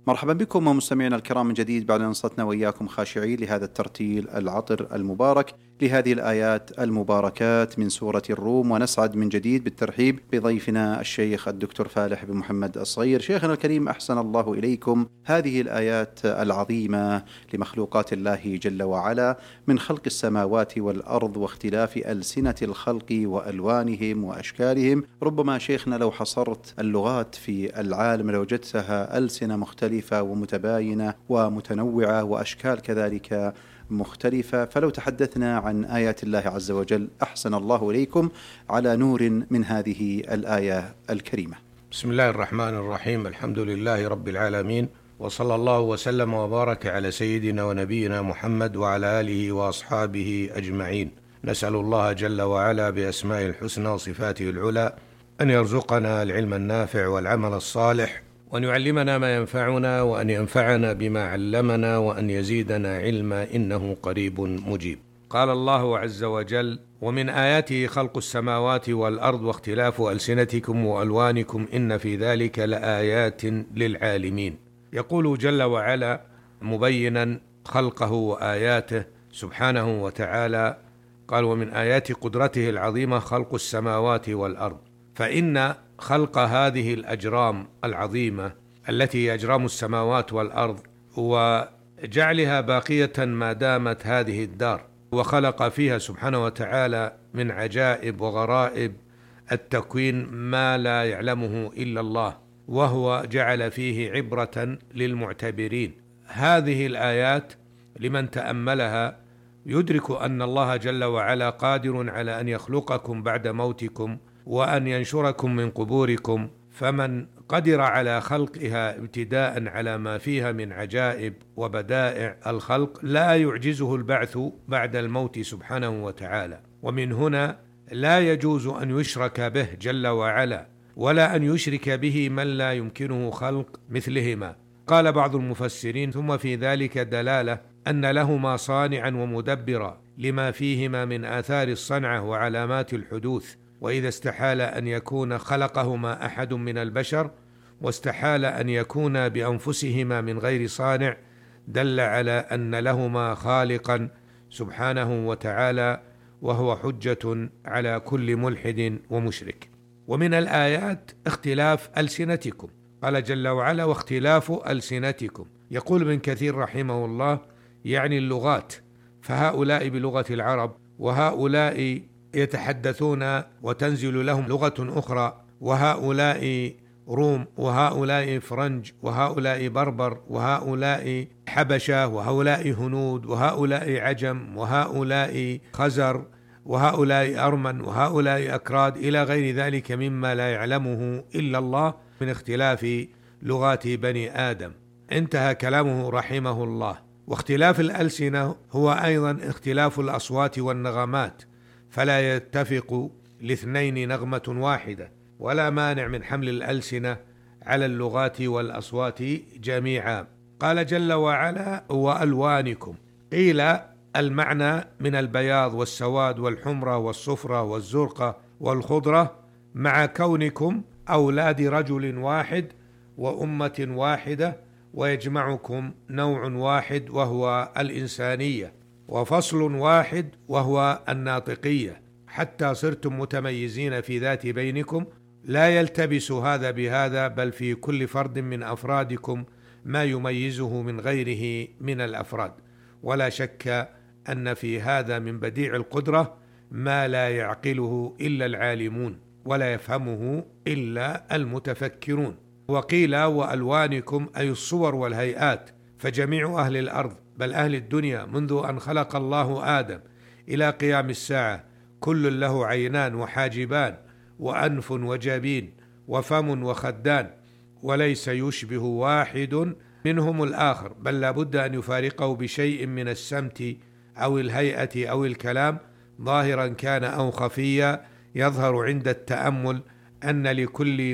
مرحبا بكم ومستمعينا الكرام من جديد بعد أن انصتنا وإياكم خاشعين لهذا الترتيل العطر المبارك لهذه الآيات المباركات من سورة الروم، ونسعد من جديد بالترحيب بضيفنا الشيخ الدكتور فالح بن محمد الصغير. شيخنا الكريم، أحسن الله إليكم. هذه الآيات العظيمة لمخلوقات الله جل وعلا من خلق السماوات والأرض واختلاف ألسنة الخلق وألوانهم وأشكالهم، ربما شيخنا لو حصرت اللغات في العالم لوجدتها ألسنة مختلفة ومتباينة ومتنوعة وأشكال كذلك مختلفة. فلو تحدثنا عن آيات الله عز وجل، أحسن الله إليكم، على نور من هذه الآية الكريمة. بسم الله الرحمن الرحيم. الحمد لله رب العالمين، وصلى الله وسلم وبارك على سيدنا ونبينا محمد وعلى آله وأصحابه أجمعين. نسأل الله جل وعلا بأسمائه الحسنى وصفاته العلى أن يرزقنا العلم النافع والعمل الصالح، وأن يعلمنا ما ينفعنا، وأن ينفعنا بما علمنا، وأن يزيدنا علما، إنه قريب مجيب. قال الله عز وجل: ومن آياته خلق السماوات والأرض واختلاف ألسنتكم وألوانكم إن في ذلك لآيات للعالمين. يقول جل وعلا مبينا خلقه وآياته سبحانه وتعالى، قال: ومن آيات قدرته العظيمة خلق السماوات والأرض. فإن خلق هذه الأجرام العظيمة التي هي أجرام السماوات والأرض وجعلها باقية ما دامت هذه الدار، وخلق فيها سبحانه وتعالى من عجائب وغرائب التكوين ما لا يعلمه إلا الله، وهو جعل فيه عبرة للمعتبرين. هذه الآيات لمن تأملها يدرك أن الله جل وعلا قادر على أن يخلقكم بعد موتكم وأن ينشركم من قبوركم، فمن قدر على خلقها ابتداء على ما فيها من عجائب وبدائع الخلق لا يعجزه البعث بعد الموت سبحانه وتعالى. ومن هنا لا يجوز أن يشرك به جل وعلا، ولا أن يشرك به من لا يمكنه خلق مثلهما. قال بعض المفسرين: ثم في ذلك دلالة أن لهما صانعا ومدبرا لما فيهما من آثار الصنعة وعلامات الحدوث، وإذا استحال أن يكون خلقهما أحد من البشر واستحال أن يكون بأنفسهما من غير صانع، دل على أن لهما خالقا سبحانه وتعالى، وهو حجة على كل ملحد ومشرك. ومن الآيات اختلاف ألسنتكم، قال جل وعلا: واختلاف ألسنتكم. يقول ابن كثير رحمه الله يعني اللغات، فهؤلاء بلغة العرب، وهؤلاء يتحدثون وتنزل لهم لغة أخرى، وهؤلاء روم، وهؤلاء فرنج، وهؤلاء بربر، وهؤلاء حبشة، وهؤلاء هنود، وهؤلاء عجم، وهؤلاء خزر، وهؤلاء أرمن، وهؤلاء أكراد، إلى غير ذلك مما لا يعلمه إلا الله من اختلاف لغات بني آدم. انتهى كلامه رحمه الله. واختلاف الألسنة هو أيضا اختلاف الأصوات والنغمات، فلا يتفق لاثنين نغمة واحدة، ولا مانع من حمل الألسنة على اللغات والأصوات جميعا. قال جل وعلا: وألوانكم. قيل المعنى من البياض والسواد والحمرة والصفرة والزرقة والخضرة، مع كونكم أولاد رجل واحد وأمة واحدة، ويجمعكم نوع واحد وهو الإنسانية، وفصل واحد وهو الناطقية، حتى صرتم متميزين في ذات بينكم، لا يلتبس هذا بهذا، بل في كل فرد من أفرادكم ما يميزه من غيره من الأفراد. ولا شك أن في هذا من بديع القدرة ما لا يعقله إلا العالمون، ولا يفهمه إلا المتفكرون. وقيل وألوانكم أي الصور والهيئات، فجميع أهل الأرض بل أهل الدنيا منذ أن خلق الله آدم إلى قيام الساعة كل له عينان وحاجبان وأنف وجبين وفم وخدان، وليس يشبه واحد منهم الآخر، بل لابد أن يفارقه بشيء من السمت أو الهيئة أو الكلام، ظاهرا كان أو خفيا. يظهر عند التأمل أن لكل